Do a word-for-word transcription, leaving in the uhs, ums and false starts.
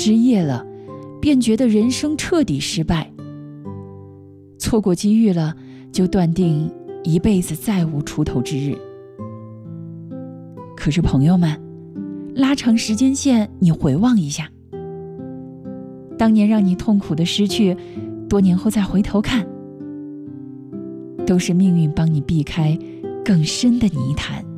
失业了，便觉得人生彻底失败；错过机遇了，就断定一辈子再无出头之日。可是朋友们，拉长时间线，你回望一下，当年让你痛苦的失去，多年后再回头看，都是命运帮你避开更深的泥潭。